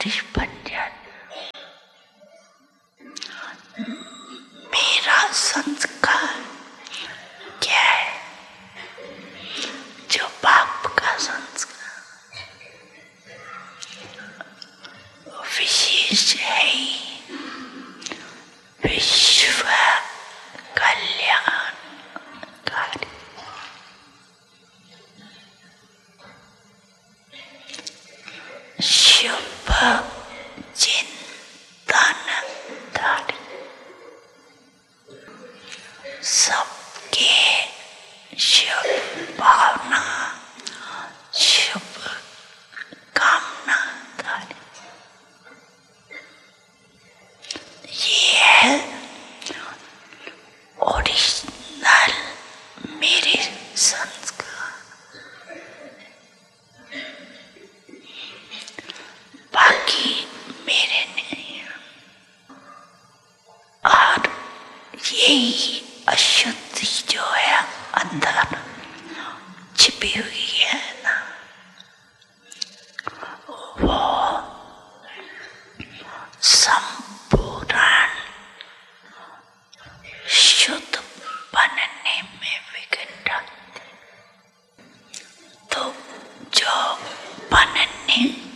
स्वादिष्ट बन जाता। मेरा संस्कार क्या है? जो बाप का संस्कार विशेष है, विश्व कल्याणकारी। शुभ चिंतनधारी, सबके शुभ भावना, शुभ कामना धारी। ये है ओरिजिनल मेरे संस्कार। बाकी मेरे नहीं। और यही अशुद्धि जो है अंदर छिपी हुई है ना, वो संपूर्ण शुद्ध बनने में विघ्न डालती। तो जो बनने